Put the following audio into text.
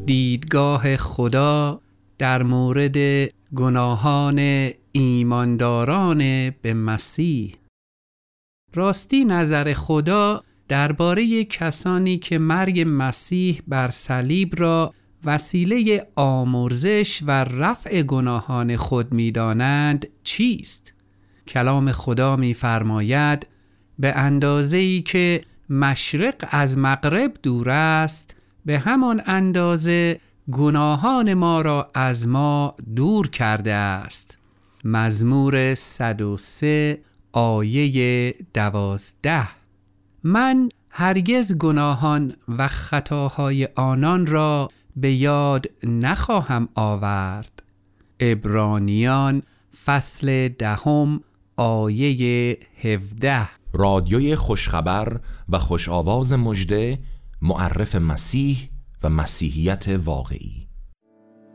دیدگاه خدا در مورد گناهان ایمانداران به مسیح. راستی نظر خدا درباره کسانی که مرگ مسیح بر صلیب را وسیله آمرزش و رفع گناهان خود می‌دانند چیست؟ کلام خدا می‌فرماید به اندازه‌ای که مشرق از مغرب دور است، به همان اندازه گناهان ما را از ما دور کرده است. مزمور 103 آیه 12. من هرگز گناهان و خطاهای آنان را به یاد نخواهم آورد. عبرانیان فصل 10 آیه 17. رادیوی خوشخبر و خوش آواز مژده، معرف مسیح و مسیحیت واقعی.